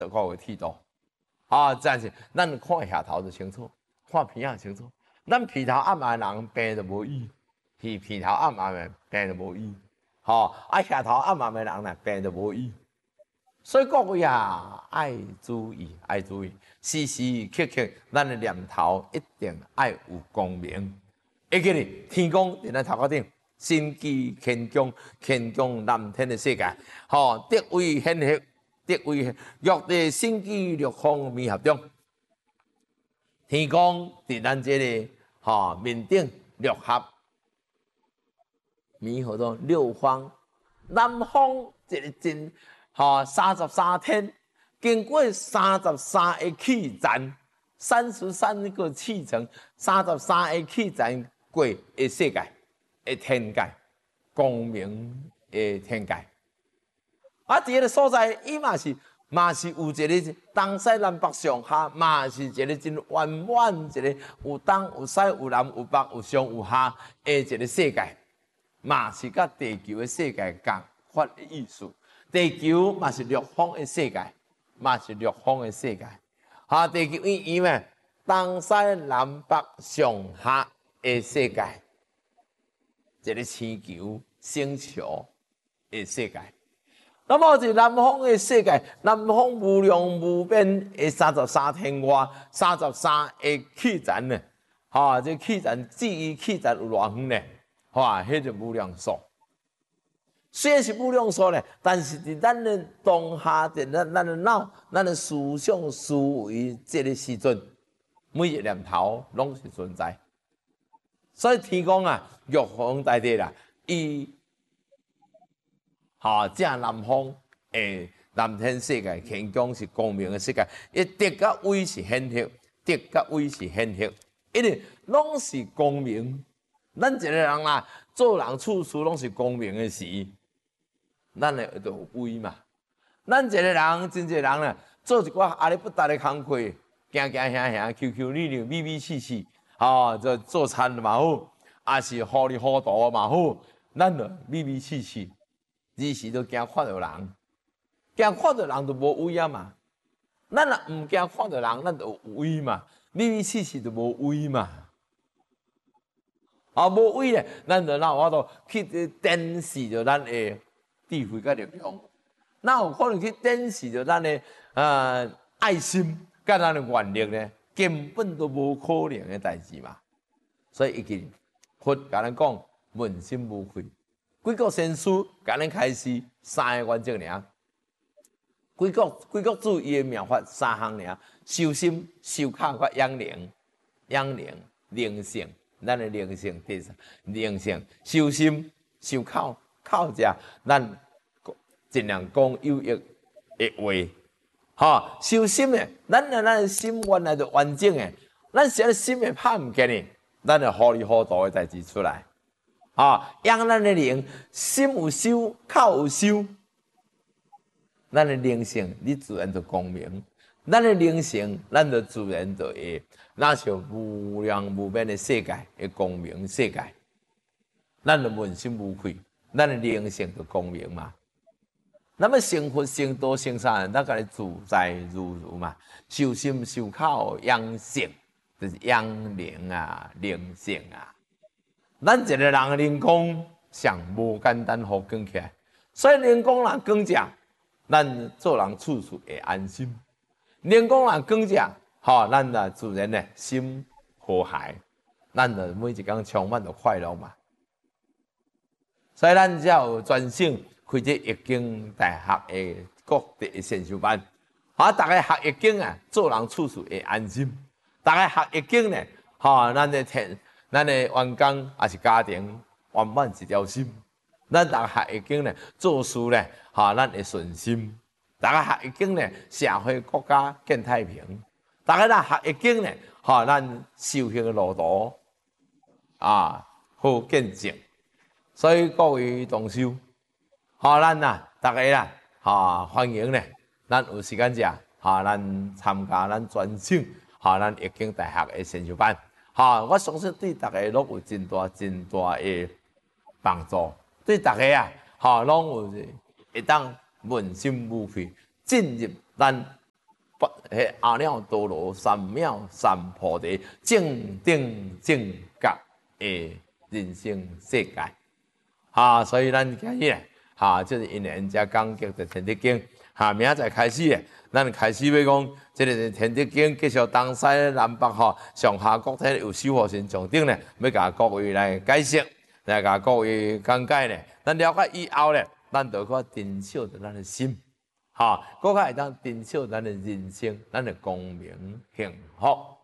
个剃度。但是咱看下头就清楚，看鼻仔清楚。咱鼻头暗的人病就无医，鼻头暗的病就无医。下头暗的人呢病就无医。所以各位啊，爱注意，爱注意，时时刻刻，咱的念头一定爱有光明。会记哩，天公伫咱头壳顶，心机乾宫，乾宫南天的世界，德位显赫，德位玉帝心机六方弥合中。天公伫咱这个面顶六合，弥合中六方，南方一个真。33天，经过33个气站，33个气层，33个气站过的世界，的天界，光明的天界。这个所在，伊嘛是有一个东西南北上下，嘛是一个真圆满，一个有东有西有南有北有上有下的一个世界，嘛是甲地球的世界共款的意思。地球嘛是六方的世界，嘛是六方的世界。地球伊嘛东西南北上下的世界，一个星球、星球的世界。那么是南方的世界，南方无量无边的33天外，33个气站呢？这气站至于气站有偌远呢？迄就无量数。虽然是无量数咧，但是伫咱的当下，伫咱的脑、咱的思想、思维这个时阵，每一个念头拢是存在。所以天公啊，玉皇大帝啦，伊正南方诶南天世界，乾宫是光明的世界，伊德甲威是显赫，德甲威是显赫，因为拢是光明。咱一个人啦，做人处事拢是光明的时。咱会就有威嘛？咱一个人，真一个人咧，做一寡阿里不达的工课，行行、QQ 扭扭、咪咪气气，就做餐嘛好，也是糊里糊涂嘛好，咱就咪咪气气，时时都惊看到人，惊看到人就无威啊嘛。咱若唔惊看到人，咱就有威嘛，咪咪气气就无威嘛。无威咧，咱就哪有法度去展示着咱的智慧甲力量，哪有可能去展示着咱的爱心甲咱的愿力呢？根本都无可能的代志嘛。所以已经佛甲咱讲，问心无愧。几国先师甲咱开示3个原则尔。几国主义的妙法3项尔：修心、修口甲养灵。养灵、灵性，咱的灵性第三，灵性、修心、修口。靠者，咱尽量讲有益的话，修心的，咱的心原来就完整的，咱是心会拍唔见的，咱就糊里糊涂的代志出来，养咱的灵，心有修，口有修，咱的灵性，你自然就光明；咱的灵性，咱就自然就会，那是无量无边的世界的光明世界，咱就问心无愧。咱的灵性就光明嘛，那么成佛成道成啥？咱个自在如如嘛，修心修口养性，就是养灵啊、灵性啊。咱一个人的灵光上无简单好光起来，所以灵光若光者，咱做人处事会安心；灵光若光者，咱就自然呢心和諧，咱就每一天充满着快乐嘛。所以咱才有专省开这易经大学的各地的先修班，大家学易经啊，做人处事会安心。大家学易经呢，咱的员工也是家庭圆满一条心。咱大家学易经呢，做事呢，咱会顺心。大家学易经呢，社会国家更太平。大家学易经呢，咱修行的路途好见证。所以各位同修，咱大家欢迎呢，咱有时间者，咱参加咱专省，咱易经大学的先修班，我相信对大家拢有真大的帮助，对大家拢有会当问心无愧，进入咱迄阿耨多罗三藐三菩提正等正觉的人生世界。所以咱今日咧，就是因为人家讲叫做《天地经》，明仔载开始咧，咱开始要讲这个《天地经》，继续东西南北上下各体有守护神上顶咧，要甲各位来解释，来甲各位讲解咧。咱了解以后咧，咱就可珍惜着咱的心，搁较会当珍惜咱的人生，咱的光明幸福。